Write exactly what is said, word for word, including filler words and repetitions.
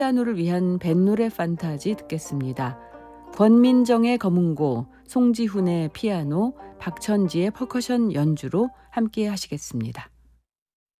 피아노를 위한 뱃노래 판타지 듣겠습니다. 권민정의 검은고, 송지훈의 피아노, 박천지의 퍼커션 연주로 함께 하시겠습니다.